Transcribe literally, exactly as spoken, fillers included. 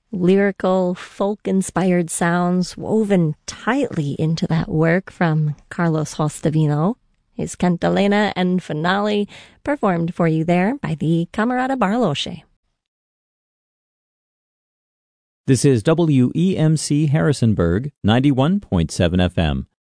lyrical, folk-inspired sounds woven tightly into that work from Carlos Hostavino. His Cantalena and Finale performed for you there by the Camerata Barlosche. This is W E M C Harrisonburg, ninety-one point seven F M,